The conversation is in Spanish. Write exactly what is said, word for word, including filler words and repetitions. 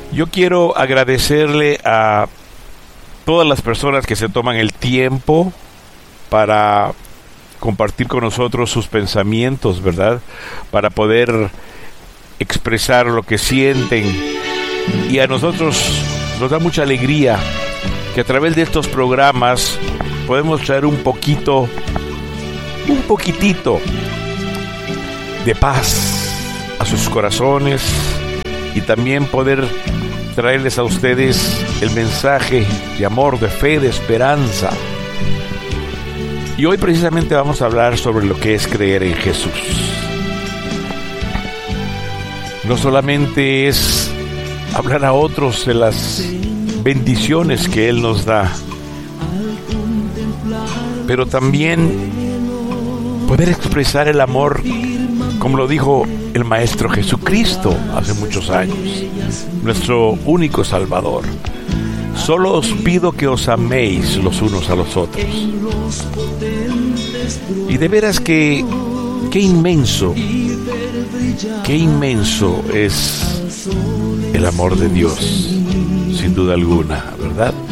Yo quiero agradecerle a todas las personas que se toman el tiempo para compartir con nosotros sus pensamientos, ¿verdad? Para poder expresar lo que sienten. Y a nosotros nos da mucha alegría que a través de estos programas podemos traer un poquito, un poquitito de paz a sus corazones y también poder traerles a ustedes el mensaje de amor, de fe, de esperanza. Y hoy precisamente vamos a hablar sobre lo que es creer en Jesús. No solamente es hablar a otros de las bendiciones que Él nos da, pero también poder expresar el amor, como lo dijo el Maestro Jesucristo hace muchos años, nuestro único Salvador. Solo os pido que os améis los unos a los otros. Y de veras que qué inmenso, qué inmenso es el amor de Dios, sin duda alguna, ¿verdad?